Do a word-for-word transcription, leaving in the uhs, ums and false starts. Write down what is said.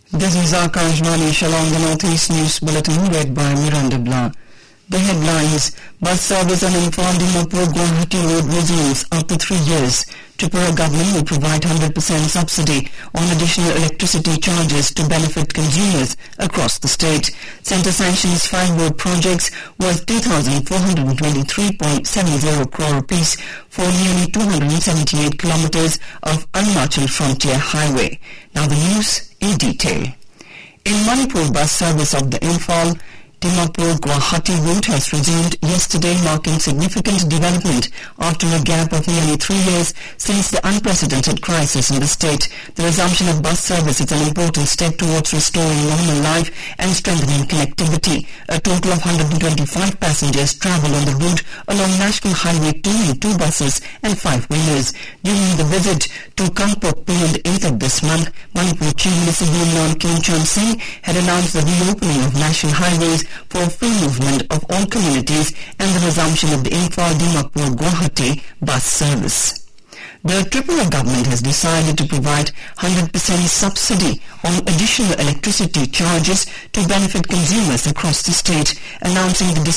This is Akashvani Shillong, the Northeast News Bulletin, read by Miranda Blah. The headlines: Bus service on Imphal Dimapur Guwahati Road resumes after three years. Tripura government will provide one hundred percent subsidy on additional electricity charges to benefit consumers across the state. Centre sanctions five road projects worth two thousand four hundred twenty-three point seven zero crore rupees for nearly two hundred seventy-eight kilometres of Arunachal Frontier Highway. Now the news in detail. In Manipur, bus service of the Imphal Dimapur Guwahati route has resumed yesterday, marking significant development after a gap of nearly three years since the unprecedented crisis in the state. The resumption of bus service is an important step towards restoring normal life and strengthening connectivity. A total of one hundred twenty-five passengers travel on the route along National Highway two in two buses and five wheelers. During the visit to Kangpokpi on the eighth of this month, Manipur Chief Minister Yumnan Kimchon Singh had announced the reopening of national highways for free movement of all communities and the resumption of the Imphal Dimapur Guwahati bus service. The Tripura government has decided to provide one hundred percent subsidy on additional electricity charges to benefit consumers across the state, announcing the